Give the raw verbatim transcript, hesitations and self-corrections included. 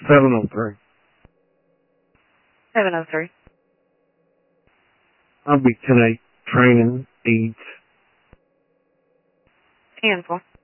seven oh three. seven oh three. I'll be today training eight. ten four.